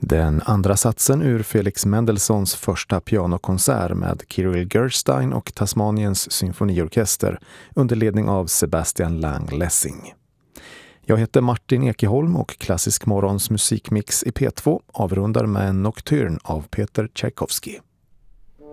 Den andra satsen ur Felix Mendelssohns första pianokonsert med Kirill Gerstein och Tasmaniens symfoniorkester under ledning av Sebastian Lang-Lessing. Jag heter Martin Ekeholm och Klassisk Morgons musikmix i P2 avrundar med en Nocturne av Peter Tchaikovsky.